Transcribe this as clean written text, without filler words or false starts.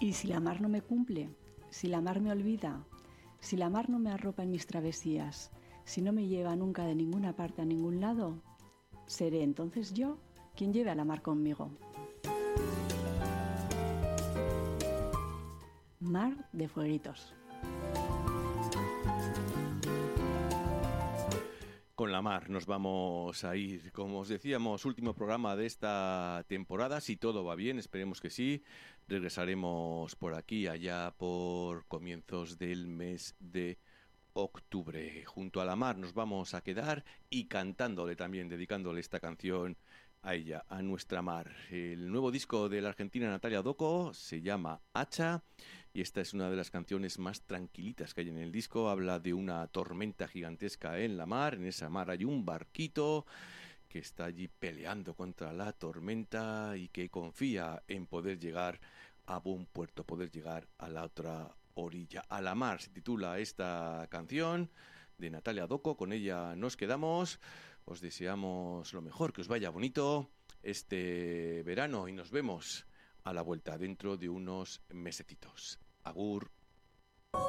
Y si la mar no me cumple, si la mar me olvida, si la mar no me arropa en mis travesías, si no me lleva nunca de ninguna parte a ningún lado, seré entonces yo quien lleve a la mar conmigo. Mar de Fueguitos. Con la mar nos vamos a ir, como os decíamos, último programa de esta temporada. Si todo va bien, esperemos que sí, regresaremos por aquí, allá por comienzos del mes de octubre. Junto a la mar nos vamos a quedar y cantándole también, dedicándole esta canción a ella, a nuestra mar. El nuevo disco de la argentina Natalia Doco se llama Hacha y esta es una de las canciones más tranquilitas que hay en el disco. Habla de una tormenta gigantesca en la mar. En esa mar hay un barquito que está allí peleando contra la tormenta y que confía en poder llegar a buen puerto, poder llegar a la otra orilla. A la mar se titula esta canción de Natalia Doco. Con ella nos quedamos. Os deseamos lo mejor, que os vaya bonito este verano y nos vemos a la vuelta dentro de unos mesecitos. Agur.